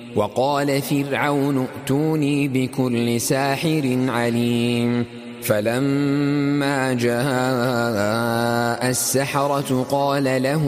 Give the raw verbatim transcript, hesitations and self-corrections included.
وقال فرعون ائتوني بكل ساحر عليم فلما جاء السحرة قال لهم